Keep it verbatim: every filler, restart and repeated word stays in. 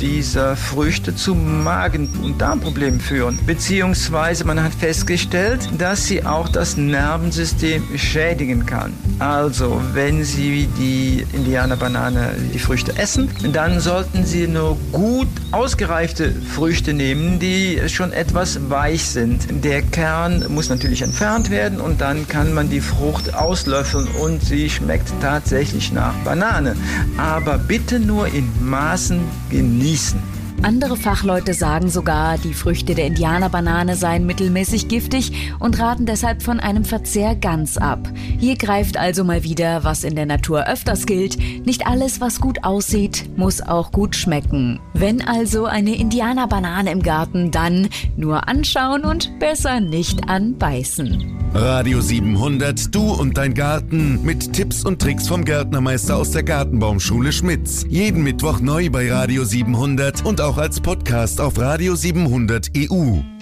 dieser Früchte zu Magen- und Darmproblemen führen. Beziehungsweise man hat festgestellt, dass sie auch das Nervensystem schädigen kann. Also, wenn Sie die Indianerbanane, die Früchte essen, dann sollten Sie nur gut ausgereifte Früchte nehmen, die schon etwas weich sind. Der Kern muss natürlich entfernt werden und dann kann man die Frucht auslöffeln und sie schmeckt tatsächlich nach Banane. Aber bitte nur in Maßen genießen. Andere Fachleute sagen sogar, die Früchte der Indianerbanane seien mittelmäßig giftig und raten deshalb von einem Verzehr ganz ab. Hier greift also mal wieder, was in der Natur öfters gilt: Nicht alles, was gut aussieht, muss auch gut schmecken. Wenn also eine Indianerbanane im Garten, dann nur anschauen und besser nicht anbeißen. Radio siebenhundert, du und dein Garten, mit Tipps und Tricks vom Gärtnermeister aus der Gartenbaumschule Schmitz. Jeden Mittwoch neu bei Radio siebenhundert und auch als Podcast auf Radio siebenhundert E U.